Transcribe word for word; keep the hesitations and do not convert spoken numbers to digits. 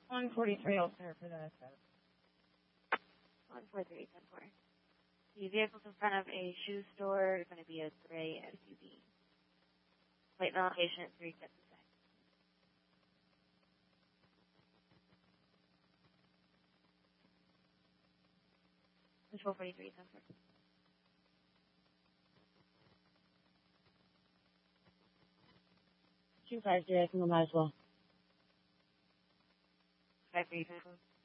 one forty-three, I'll clear for that. one four three, ten four. The vehicle's in front of a shoe store. It's going to be a gray S U V. Plate and location at three fifty six. Control forty-three, ten four. two five zero, I think I might as well. five three, ten four.